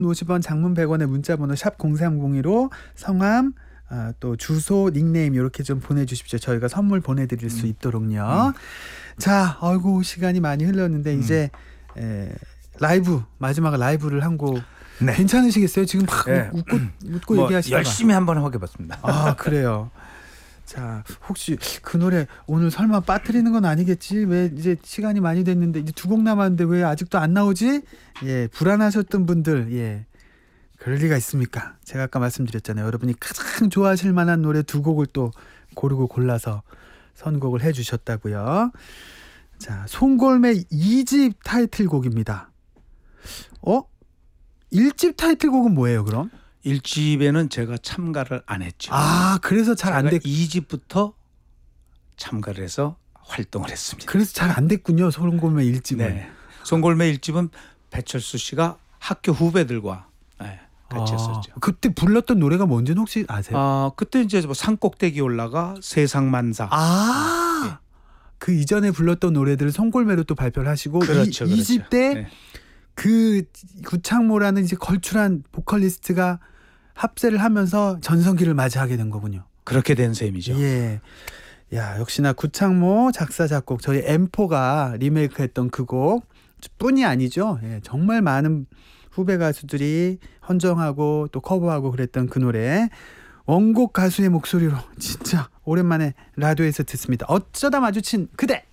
50원, 장문 100원의 문자번호 샵 0302로 성함, 또 주소, 닉네임 이렇게 좀 보내주십시오. 저희가 선물 보내드릴 수 있도록요. 자, 아이고 시간이 많이 흘렀는데 이제 라이브, 마지막 라이브를 한 곡 네. 괜찮으시겠어요? 지금 막 네. 웃고 뭐 얘기하시다가 열심히 한번 해보겠습니다. 아, 그래요. 자, 혹시 그 노래 오늘 설마 빠뜨리는 건 아니겠지? 왜 이제 시간이 많이 됐는데 이제 두 곡 남았는데 왜 아직도 안 나오지? 예, 불안하셨던 분들, 예, 그럴 리가 있습니까? 제가 아까 말씀드렸잖아요. 여러분이 가장 좋아하실 만한 노래 두 곡을 또 고르고 골라서 선곡을 해주셨다고요. 자, 송골매 2집 타이틀곡입니다. 1집 타이틀곡은 뭐예요, 그럼? 1집에는 제가 참가를 안 했죠. 아, 그래서 잘 안 됐. 2집부터 참가를 해서 활동을 했습니다. 그래서 잘 안 됐군요, 송골매 1집은. 네. 송골매 1집은 배철수 씨가 학교 후배들과 같이 했었죠. 그때 불렀던 노래가 뭔지는 혹시 아세요? 그때 이제 뭐 산꼭대기 올라가 세상만사. 그 이전에 불렀던 노래들을 송골매로 또 발표를 하시고 그렇죠, 2집 때 네. 그 구창모라는 이제 걸출한 보컬리스트가 합세를 하면서 전성기를 맞이하게 된 거군요. 그렇게 된 셈이죠. 예. 야, 역시나 구창모 작사 작곡 저희 M4가 리메이크했던 그 곡 뿐이 아니죠. 예, 정말 많은 후배 가수들이 헌정하고 또 커버하고 그랬던 그 노래. 원곡 가수의 목소리로 진짜 오랜만에 라디오에서 듣습니다. 어쩌다 마주친 그대.